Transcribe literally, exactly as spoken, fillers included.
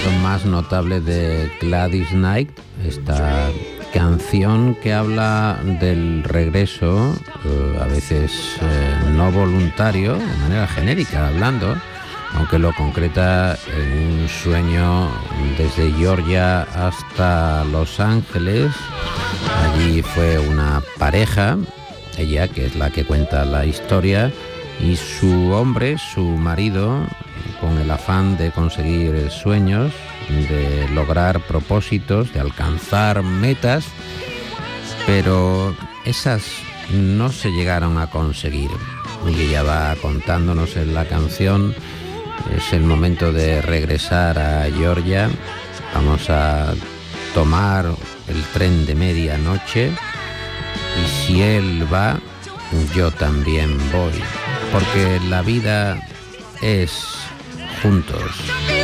más notable de Gladys Knight, esta canción que habla del regreso, eh, a veces eh, no voluntario, de manera genérica hablando, aunque lo concreta en un sueño desde Georgia hasta Los Ángeles. Allí fue una pareja, ella que es la que cuenta la historia, y su hombre, su marido, con el afán de conseguir sueños, de lograr propósitos, de alcanzar metas, pero esas no se llegaron a conseguir. Y ella va contándonos en la canción. Es el momento de regresar a Georgia. Vamos a tomar el tren de medianoche y si él va, yo también voy, porque la vida es juntos.